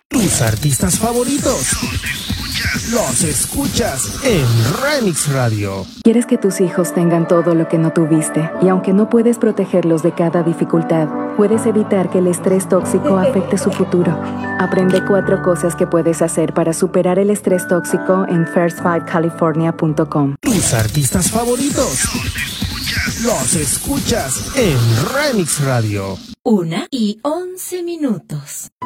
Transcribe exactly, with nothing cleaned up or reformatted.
Tus artistas favoritos los escuchas en Remix Radio. ¿Quieres que tus hijos tengan todo lo que no tuviste? Y aunque no puedes protegerlos de cada dificultad, puedes evitar que el estrés tóxico afecte su futuro. Aprende cuatro cosas que puedes hacer para superar el estrés tóxico en first five california punto com. Tus artistas favoritos los escuchas en Remix Radio. Una y once minutos.